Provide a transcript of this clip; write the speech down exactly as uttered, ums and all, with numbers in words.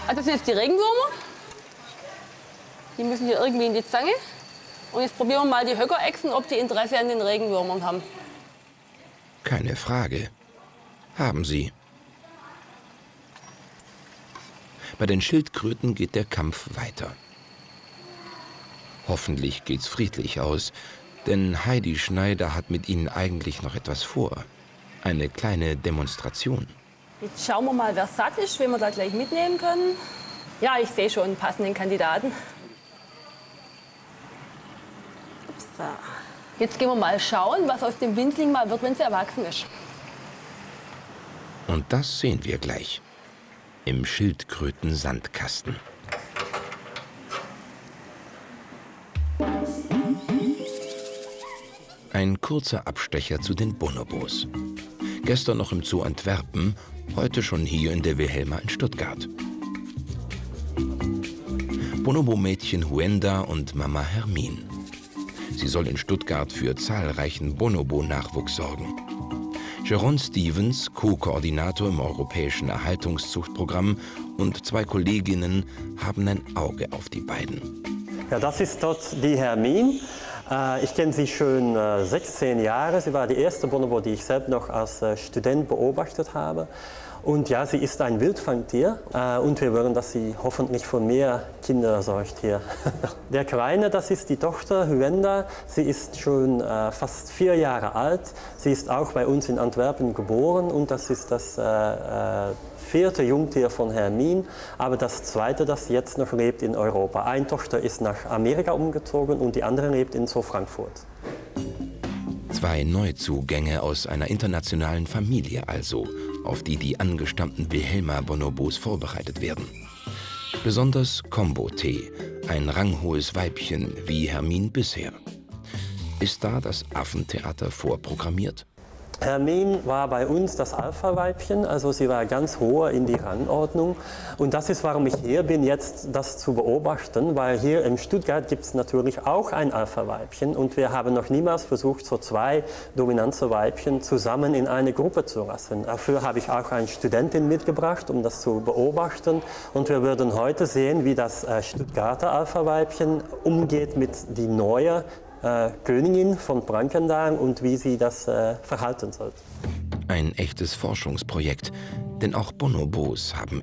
Also das sind jetzt die Regenwürmer. Die müssen hier irgendwie in die Zange. Und jetzt probieren wir mal die Höckerechsen, ob die Interesse an den Regenwürmern haben. Keine Frage. Haben sie. Bei den Schildkröten geht der Kampf weiter. Hoffentlich geht's friedlich aus, denn Heidi Schneider hat mit ihnen eigentlich noch etwas vor. Eine kleine Demonstration. Jetzt schauen wir mal, wer satt ist, wenn wir da gleich mitnehmen können. Ja, ich sehe schon einen passenden Kandidaten. So. Jetzt gehen wir mal schauen, was aus dem Windling mal wird, wenn sie erwachsen ist. Und das sehen wir gleich. Im Schildkröten-Sandkasten. Ein kurzer Abstecher zu den Bonobos. Gestern noch im Zoo Antwerpen, heute schon hier in der Wilhelma in Stuttgart. Bonobo-Mädchen Huenda und Mama Hermine. Sie soll in Stuttgart für zahlreichen Bonobo-Nachwuchs sorgen. Jeroen Stevens, Co-Koordinator im Europäischen Erhaltungszuchtprogramm, und zwei Kolleginnen haben ein Auge auf die beiden. Ja, das ist dort die Hermine. Ich kenne sie schon sechzehn Jahre. Sie war die erste Bonobo, die ich selbst noch als Student beobachtet habe. Und ja, sie ist ein Wildfangtier und wir wollen, dass sie hoffentlich von mehr Kinder säugt hier. Der Kleine, das ist die Tochter Huenda. Sie ist schon äh, fast vier Jahre alt. Sie ist auch bei uns in Antwerpen geboren und das ist das äh, äh, vierte Jungtier von Hermine, aber das zweite, das jetzt noch lebt in Europa. Eine Tochter ist nach Amerika umgezogen und die andere lebt in Zoo Frankfurt. Zwei Neuzugänge aus einer internationalen Familie also, auf die die angestammten Wilhelma-Bonobos vorbereitet werden. Besonders Combo-T, ein ranghohes Weibchen wie Hermine bisher. Ist da das Affentheater vorprogrammiert? Hermine war bei uns das Alpha-Weibchen, also sie war ganz hoch in die Rangordnung. Und das ist, warum ich hier bin, jetzt das zu beobachten, weil hier in Stuttgart gibt es natürlich auch ein Alpha-Weibchen und wir haben noch niemals versucht, so zwei dominante Weibchen zusammen in eine Gruppe zu lassen. Dafür habe ich auch eine Studentin mitgebracht, um das zu beobachten. Und wir würden heute sehen, wie das Stuttgarter Alpha-Weibchen umgeht mit die neue Äh, Königin von Brankendahl und wie sie das äh, verhalten soll. Ein echtes Forschungsprojekt, denn auch Bonobos haben